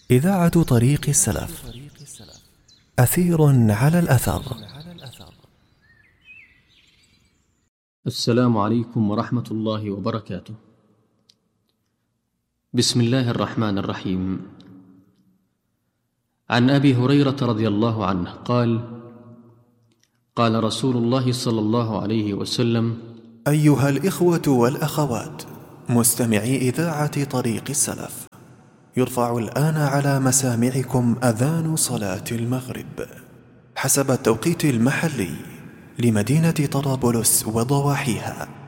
إذاعة طريق السلف، أثير على الأثر. السلام عليكم ورحمة الله وبركاته. بسم الله الرحمن الرحيم. عن أبي هريرة رضي الله عنه قال: قال رسول الله صلى الله عليه وسلم: أيها الإخوة والأخوات مستمعي إذاعة طريق السلف، يرفع الآن على مسامعكم أذان صلاة المغرب حسب التوقيت المحلي لمدينة طرابلس وضواحيها.